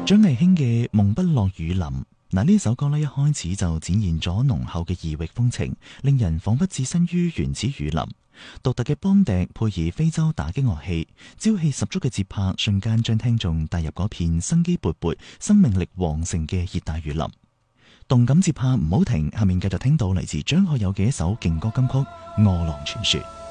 張藝興嘅《夢不落雨霖》，呢首歌一開始就展現咗濃厚嘅異域風情，令人仿佛置身於原始雨林。獨特嘅梆笛配以非洲打擊樂器，朝氣十足嘅節拍，瞬間將聽眾帶入嗰片生機勃勃、生命力旺盛嘅熱帶雨林。動感節拍唔好停，下面繼續聽到嚟自張學友嘅一首勁歌金曲《餓狼傳說》。